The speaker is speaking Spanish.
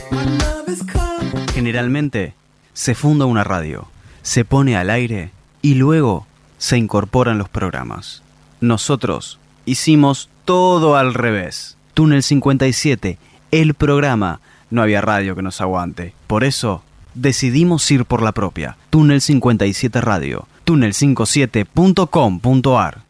Generalmente se funda una radio, se pone al aire y luego se incorporan los programas. Nosotros hicimos todo al revés. Túnel 57, el programa, no había radio que nos aguante. Por eso decidimos ir por la propia. Túnel 57 Radio, túnel57.com.ar.